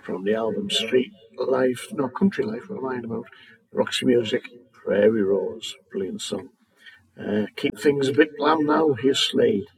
from the album Street Life, no, Country Life, what am I about? Roxy Music, Prairie Rose, brilliant song. Keep things a bit bland now, here's Slade.